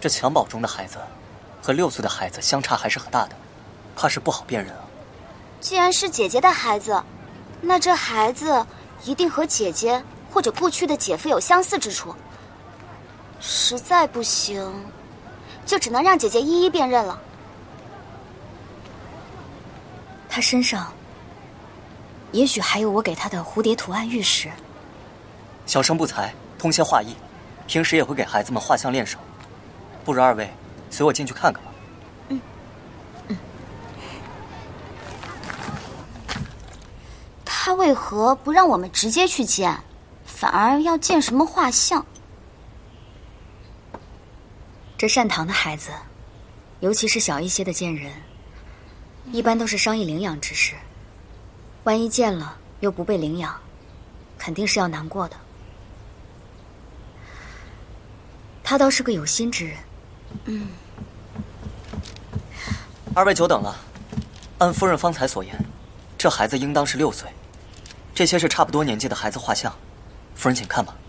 这襁褓中的孩子和6岁的孩子相差还是很大的，怕是不好辨认啊。 既然是姐姐的孩子，那这孩子一定和姐姐或者过去的姐夫有相似之处。实在不行，就只能让姐姐一一辨认了。 他身上也许还有我给他的蝴蝶图案玉石。 小生不才，通些画艺，平时也会给孩子们画像练手。不如2位随我进去看看吧。 他为何不让我们直接去见，反而要见什么画像？ 这善堂的孩子，尤其是小一些的贱人，一般都是商议领养之事。万一见了又不被领养，肯定是要难过的。他倒是个有心之人。 2位久等了。按夫人方才所言，这孩子应当是6岁。这些是差不多年纪的孩子画像，夫人请看吧。